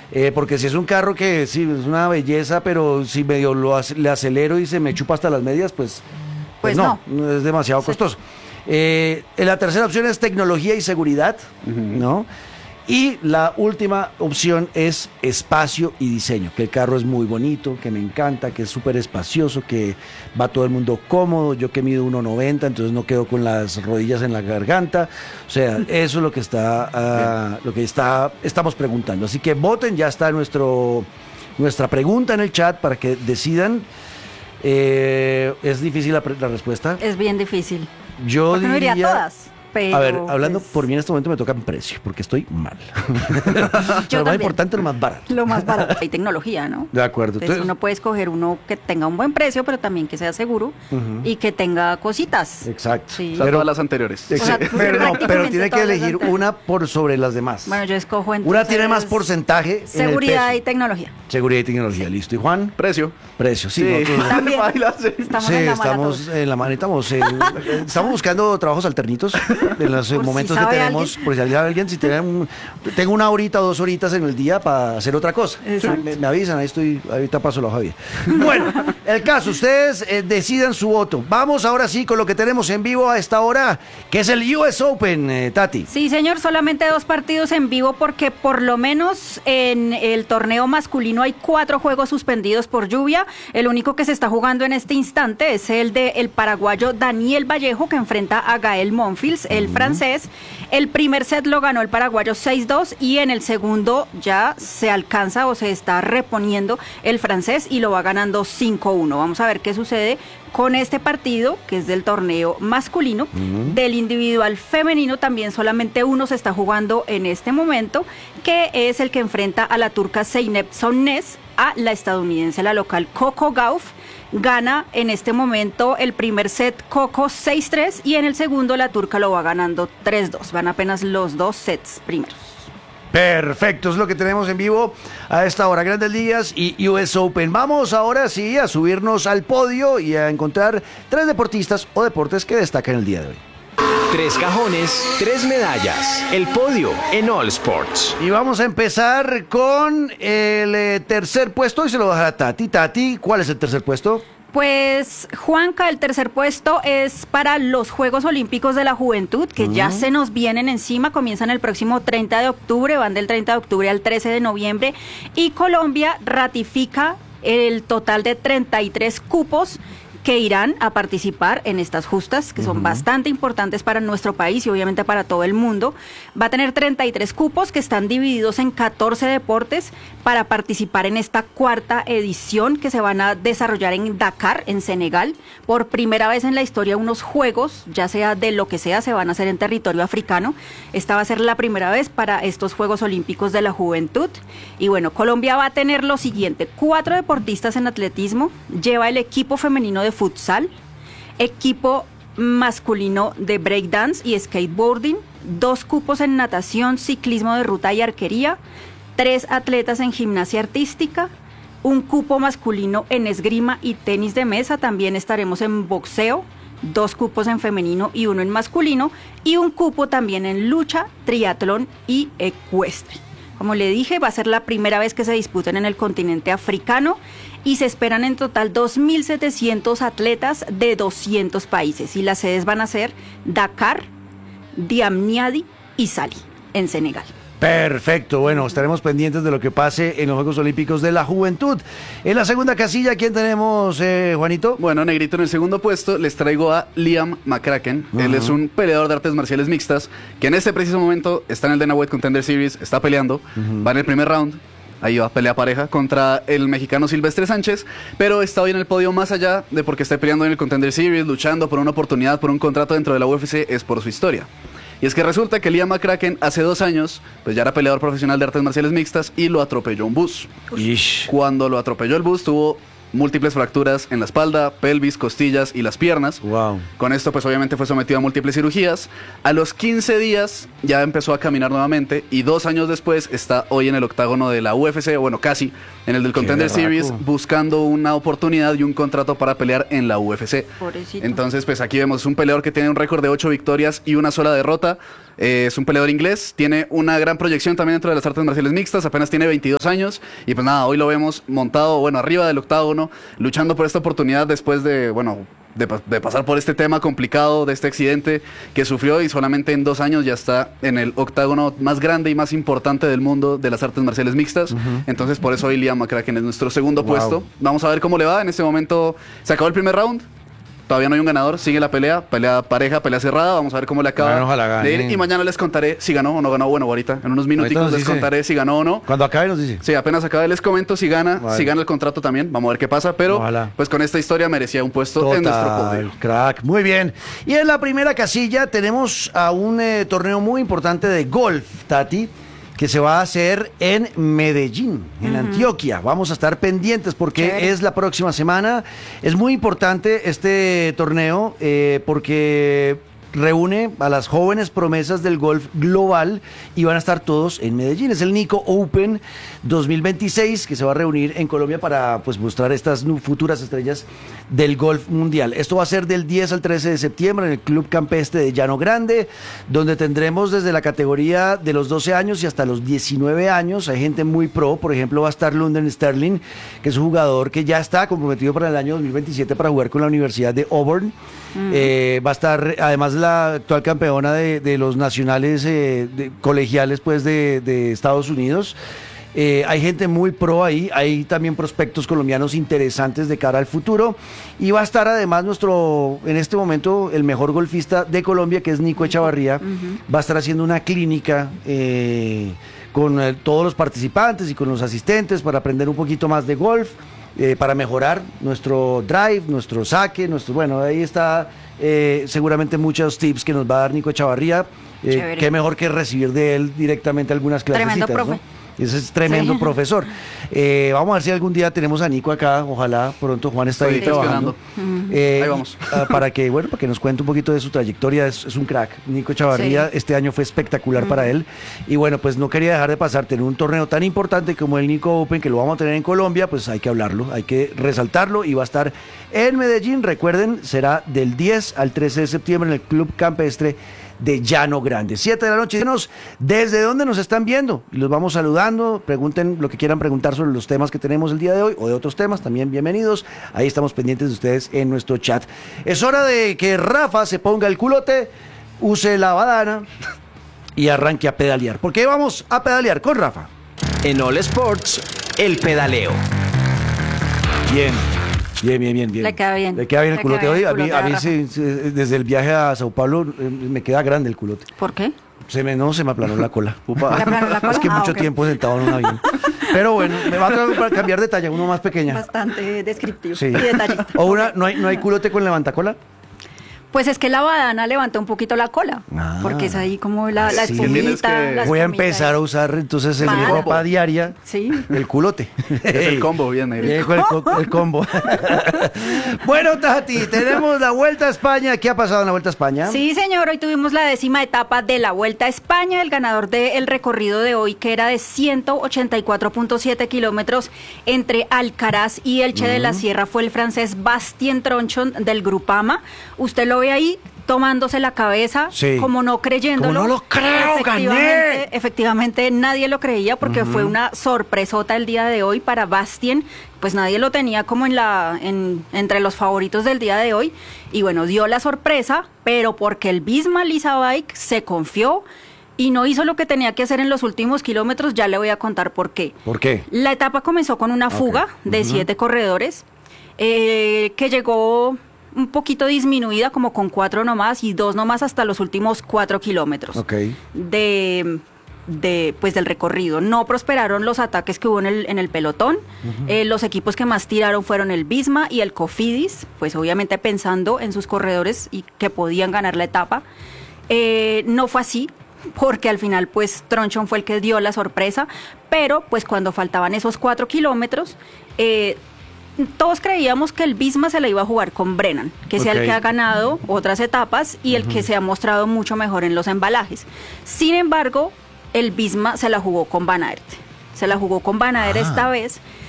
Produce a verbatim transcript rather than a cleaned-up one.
Eh, porque si es un carro que sí, es una belleza, pero si medio lo ac- le acelero y se me chupa hasta las medias, pues, pues, Pues no, no, es demasiado Sí. costoso. Eh, la tercera opción es tecnología y seguridad, ¿no? Y la última opción es espacio y diseño, que el carro es muy bonito, que me encanta, que es súper espacioso, que va todo el mundo cómodo. Yo que mido uno noventa, entonces no quedo con las rodillas en la garganta. O sea, eso es lo que está, ah, lo que está, estamos preguntando. Así que voten, ya está nuestro, nuestra pregunta en el chat para que decidan. Eh, es difícil la, pre- la respuesta. Es bien difícil. Yo Porque no diría... diría todas. Pero, A ver, hablando pues, por mí en este momento me toca en precio, porque estoy mal. Pero lo más también. importante es lo más barato. Lo más barato. Hay tecnología, ¿no? De acuerdo. Entonces Entonces, uno puede escoger uno que tenga un buen precio, pero también que sea seguro Ujú. y que tenga cositas. exacto. Sí. O sea, Pero- todas las anteriores. Ex- O sea, pero no, pero prácticamente tiene que todas las elegir anteriores. una por sobre las demás. Bueno, yo escojo entonces... Una tiene más porcentaje en el Seguridad peso. y tecnología. Seguridad y tecnología, listo. ¿Y Juan? Precio. Precio, sí. Sí. nosotros- También. Baila, sí. Estamos sí, en la mala estamos todos. en la mano, estamos, en- estamos buscando trabajos alternitos en los Por si momentos que sabe tenemos, alguien. por si sabe alguien, si tienen un- tengo una horita o dos horitas en el día para hacer otra cosa. Exacto. Me, me avisan, ahí estoy, ahorita paso la hoja bien. Bueno, el caso, ustedes eh, decidan su voto. Vamos ahora sí con lo que tenemos en vivo a esta hora, que es el U S Open, eh, Tati. Sí, señor, solamente dos partidos en vivo porque por lo menos en el torneo masculino hay cuatro juegos suspendidos por lluvia. El único que se está jugando en este instante es el de el paraguayo Daniel Vallejo, que enfrenta a Gael Monfils, el francés. El primer set lo ganó el paraguayo seis dos y en el segundo ya se alcanza o se está reponiendo el francés y lo va ganando cinco uno. Vamos a ver qué sucede con este partido, que es del torneo masculino. Ujú. Del individual femenino también solamente uno se está jugando en este momento, que es el que enfrenta a la turca Zeynep Sonnes, a la estadounidense, la local Coco Gauff. Gana en este momento el primer set Coco seis tres y en el segundo la turca lo va ganando tres dos. Van apenas los dos sets primeros. Perfecto, es lo que tenemos en vivo a esta hora. Grandes Ligas y U S Open. Vamos ahora sí a subirnos al podio y a encontrar tres deportistas o deportes que destacan el día de hoy. Tres cajones, tres medallas. El podio en All Sports. Y vamos a empezar con el eh, tercer puesto y se lo voy a dejar a Tati. Tati, ¿cuál es el tercer puesto? Pues Juanca, el tercer puesto es para los Juegos Olímpicos de la Juventud, que ya se nos vienen encima, comienzan el próximo treinta de octubre, van del treinta de octubre al trece de noviembre, y Colombia ratifica el total de treinta y tres cupos que irán a participar en estas justas, que son bastante importantes para nuestro país y obviamente para todo el mundo. Va a tener treinta y tres cupos que están divididos en catorce deportes para participar en esta cuarta edición que se van a desarrollar en Dakar, en Senegal. Por primera vez en la historia unos juegos, ya sea de lo que sea, se van a hacer en territorio africano. Esta va a ser la primera vez para estos Juegos Olímpicos de la Juventud. Y bueno, Colombia va a tener lo siguiente: cuatro deportistas en atletismo, lleva el equipo femenino de futsal, equipo masculino de breakdance y skateboarding, dos cupos en natación, ciclismo de ruta y arquería, tres atletas en gimnasia artística, un cupo masculino en esgrima y tenis de mesa, también estaremos en boxeo, dos cupos en femenino y uno en masculino, y un cupo también en lucha, triatlón y ecuestre. Como le dije, va a ser la primera vez que se disputen en el continente africano y se esperan en total dos mil setecientos atletas de doscientos países. Y las sedes van a ser Dakar, Diamniadio y Sali, en Senegal. Perfecto, bueno, estaremos pendientes de lo que pase en los Juegos Olímpicos de la Juventud. En la segunda casilla, ¿quién tenemos, eh, Juanito? Bueno, negrito, en el segundo puesto les traigo a Liam McCracken. Ujú. Él es un peleador de artes marciales mixtas que en este preciso momento está en el Dana White Contender Series, está peleando, va en el primer round. Ahí va a pelea pareja contra el mexicano Silvestre Sánchez, pero está hoy en el podio más allá de porque esté peleando en el Contender Series, luchando por una oportunidad, por un contrato dentro de la U F C, es por su historia. Y es que resulta que Liam McCracken hace dos años, pues ya era peleador profesional de artes marciales mixtas y lo atropelló un bus. Ish. Cuando lo atropelló el bus tuvo múltiples fracturas en la espalda, pelvis, costillas y las piernas. Wow. Con esto pues obviamente fue sometido a múltiples cirugías. A los quince días ya empezó a caminar nuevamente y dos años después está hoy en el octágono de la U F C, o bueno casi, en el del Contender berraco. Series, buscando una oportunidad y un contrato para pelear en la U F C. Pobrecito. Entonces pues aquí vemos un peleador que tiene un récord de ocho victorias y una sola derrota. Eh, es un peleador inglés, tiene una gran proyección también dentro de las artes marciales mixtas, apenas tiene veintidós años y pues nada, hoy lo vemos montado, bueno, arriba del octágono, luchando por esta oportunidad después de, bueno, de, de pasar por este tema complicado, de este accidente que sufrió y solamente en dos años ya está en el octágono más grande y más importante del mundo de las artes marciales mixtas. Uh-huh. Entonces por eso hoy Liam McCracken es nuestro segundo wow. puesto. Vamos a ver cómo le va. En este momento se acabó el primer round. Todavía no hay un ganador, sigue la pelea, pelea pareja, pelea cerrada, vamos a ver cómo le acaba bueno, de ir y mañana les contaré si ganó o no ganó, bueno, ahorita, en unos minuticos les contaré si ganó o no. Cuando acabe nos dice. Sí, apenas acabe les comento si gana, vale. si gana el contrato también, vamos a ver qué pasa, pero Ojalá. pues con esta historia merecía un puesto Total, en nuestro podio. Crack, muy bien. Y en la primera casilla tenemos a un eh, torneo muy importante de golf, Tati, que se va a hacer en Medellín, en uh-huh. Antioquia. Vamos a estar pendientes porque Chévere. es la próxima semana. Es muy importante este torneo eh, porque reúne a las jóvenes promesas del golf global y van a estar todos en Medellín. Es el Nico Open dos mil veintiséis que se va a reunir en Colombia para pues mostrar estas futuras estrellas del golf mundial. Esto va a ser del diez al trece de septiembre en el Club Campestre de Llano Grande, donde tendremos desde la categoría de los doce años y hasta los diecinueve años. Hay gente muy pro, por ejemplo va a estar London Sterling, que es un jugador que ya está comprometido para el año dos mil veintisiete para jugar con la Universidad de Auburn. Uh-huh. Eh, va a estar además la actual campeona de, de los nacionales eh, de, colegiales pues de, de Estados Unidos. Eh, hay gente muy pro ahí, hay también prospectos colombianos interesantes de cara al futuro y va a estar además nuestro, en este momento, el mejor golfista de Colombia, que es Nico Echavarría. Uh-huh. Va a estar haciendo una clínica eh, con eh, todos los participantes y con los asistentes para aprender un poquito más de golf. Eh, para mejorar nuestro drive, nuestro saque, nuestro, bueno, ahí está eh, seguramente muchos tips que nos va a dar Nico Echavarría. Eh, qué mejor que recibir de él directamente algunas clasecitas, ¿no? Ese es tremendo sí. profesor. Eh, vamos a ver si algún día tenemos a Nico acá, ojalá pronto. Juan está Estoy ahí trabajando. Uh-huh. Eh, ahí vamos. Para que, bueno, para que nos cuente un poquito de su trayectoria. Es, es un crack. Nico Echavarría, sí. este año fue espectacular uh-huh. para él. Y bueno, pues no quería dejar de pasar, tener un torneo tan importante como el Nico Open, que lo vamos a tener en Colombia, pues hay que hablarlo, hay que resaltarlo y va a estar en Medellín. Recuerden, será del diez al trece de septiembre en el Club Campestre de Llano Grande. siete de la noche. ¿Desde dónde nos están viendo? Y los vamos saludando. Pregunten lo que quieran preguntar sobre los temas que tenemos el día de hoy o de otros temas. También bienvenidos. Ahí estamos pendientes de ustedes en nuestro chat. Es hora de que Rafa se ponga el culote, use la badana y arranque a pedalear. Porque vamos a pedalear con Rafa. En All Sports, el pedaleo. Bien. Bien, bien, bien, bien. Le queda bien. Le queda bien el Le culote hoy. A mí, a mí sí, sí, desde el viaje a Sao Paulo eh, me queda grande el culote. ¿Por qué? Se me, no, se me aplanó la cola. Upa. ¿Se aplanó la cola? Es que ah, mucho okay. tiempo sentado en un avión. Pero bueno, me va a traer para cambiar de talla, uno más pequeña. Bastante descriptivo sí. y detallista. O una, ¿no hay, no hay culote con levantacola? Pues es que la badana levanta un poquito la cola, ah, porque es ahí como la, la espumita. Que... La Voy a empezar a usar entonces en mi ropa diaria sí. el culote. Es el combo, bien, el, el, el combo. Bueno, Tati, tenemos la Vuelta a España. ¿Qué ha pasado en la Vuelta a España? Sí, señor, hoy tuvimos la décima etapa de la Vuelta a España. El ganador del recorrido de hoy, que era de ciento ochenta y cuatro punto siete kilómetros entre Alcaraz y Elche uh-huh. de la Sierra, fue el francés Bastien Tronchon del Grupama. Usted lo ve ahí tomándose la cabeza, sí. como no creyéndolo. Como no lo creo, efectivamente, gané. Efectivamente, nadie lo creía porque uh-huh. fue una sorpresota el día de hoy para Bastien. Pues nadie lo tenía como en la en, entre los favoritos del día de hoy. Y bueno, dio la sorpresa, pero porque el Visma Lease a Bike se confió y no hizo lo que tenía que hacer en los últimos kilómetros. Ya le voy a contar por qué. ¿Por qué? La etapa comenzó con una fuga okay. de uh-huh. siete corredores eh, que llegó un poquito disminuida, como con cuatro nomás y dos nomás hasta los últimos cuatro kilómetros okay. de, de, pues, del recorrido. No prosperaron los ataques que hubo en el, en el pelotón. Uh-huh. Eh, los equipos que más tiraron fueron el Visma y el Cofidis, pues obviamente pensando en sus corredores y que podían ganar la etapa. Eh, no fue así, porque al final pues Tronchon fue el que dio la sorpresa, pero pues cuando faltaban esos cuatro kilómetros, eh, todos creíamos que el Visma se la iba a jugar con Brennan, que okay. sea el que ha ganado otras etapas y el uh-huh. que se ha mostrado mucho mejor en los embalajes. Sin embargo, el Visma se la jugó con Van Aert. Se la jugó con Van Aert ah. esta vez.